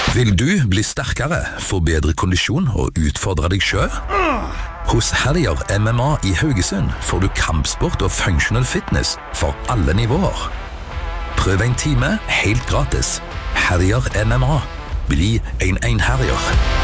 Vil du bli sterkere, få bedre kondisjon og utfordre deg selv? Hos Herrier MMA i Haugesund får du kampsport og functional fitness for alle nivåer. Prøv en time helt gratis. Herrier MMA. Bli en Herrier.